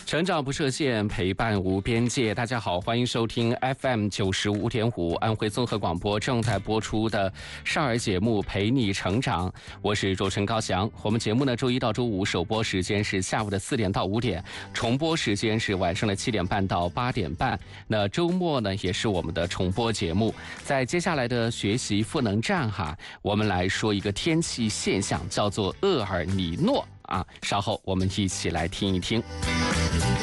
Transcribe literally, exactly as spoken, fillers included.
成长不设限，陪伴无边界。大家好，欢迎收听 F M 九十五点五安徽综合广播正在播出的少儿节目《陪你成长》，我是主持人高翔。我们节目呢，周一到周五首播时间是下午的四点到五点，重播时间是晚上的七点半到八点半。那周末呢，也是我们的重播节目。在接下来的学习赋能站哈，我们来说一个天气现象，叫做厄尔尼诺啊。稍后我们一起来听一听。